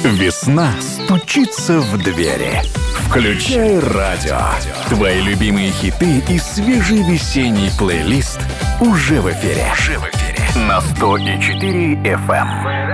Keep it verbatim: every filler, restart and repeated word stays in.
Весна стучится в двери. Включай радио. Твои любимые хиты и свежий весенний плейлист уже в эфире. Уже в эфире. На сто и четыре эф эм.